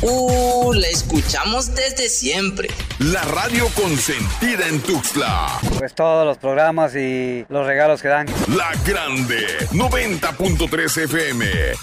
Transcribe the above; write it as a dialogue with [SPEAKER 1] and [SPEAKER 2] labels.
[SPEAKER 1] La escuchamos desde siempre.
[SPEAKER 2] La radio consentida en Tuxtla.
[SPEAKER 3] Pues todos los programas y los regalos que dan.
[SPEAKER 2] La Grande, 90.3 FM,